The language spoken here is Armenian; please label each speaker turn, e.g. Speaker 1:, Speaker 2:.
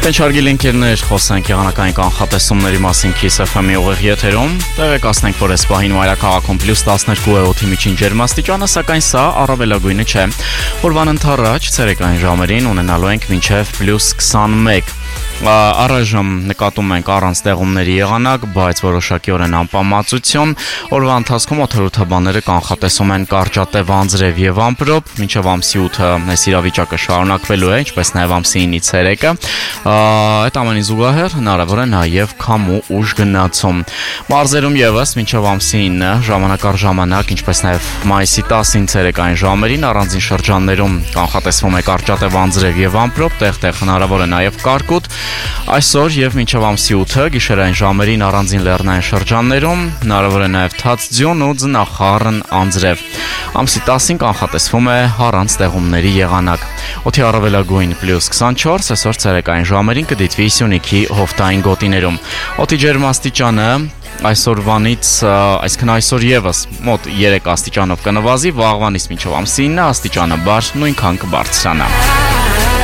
Speaker 1: Հարգելի ընկերներ, խոսենք եղանակային կանխատեսումների մասին Kiss FM-ի ուղիղ եթերում։ Տեղեկացնենք, որ այս պահին մայրաքաղաքում +12 միջին ջերմաստիճանը, սակայն սա առավելագույնը չէ։ Օրվան ընթառաջ ցերեկային ժամերին ունենալու ենք մինչև +21։ Առայժմ նկատում ենք առանց տեղումների եղանակ, բայց որոշակիորեն անպամացություն։ Օրվա ընթացքում օդերոթաբանները կանխատեսում են կարճատև անձրև եւ ամպրոպ, մինչև ամսի 8-ը այս իրավիճակը շարունակվելու է, ինչպես նաեւ ամսի 9-ից ցերեկը։ Այդ ամենին զուգահեռ հնարավոր է նաեւ քամու ուժ գնացում։ Մարզերում եւս մինչև ամսի 9-ը ժամանակ առ ժամանակ, ինչպես նաեւ մայիսի 10-ին ցերեկային ժամերին առանձին շրջաններում կանխատեսվում է կարճատև անձրև եւ ամպրոպ, տեղ-տեղ հնարավոր է նաեւ կարկուտ։ Այսօր եւ մինչև ամսի 8-ը գիշերային ժամերին առանձին լեռնային շրջաններում հնարավոր է նաեւ թաց ձյուն ու ձնախառն անձրև։ Ամսի 10-ին կանխատեսվում է առանց տեղումների եղանակ։ Օդի առավելագույն +24, այսօր ցերեկային ժամերին կդիտվի Սյունիքի հովտային գոտիներում։ Օդի ջերմաստիճանը այսօրվանից, այսինքն այսօր եւս մոտ 3 աստիճանով կնվազի, վաղվանից մինչև ամսի 9 աստիճանը նույնքան կբարձրանա։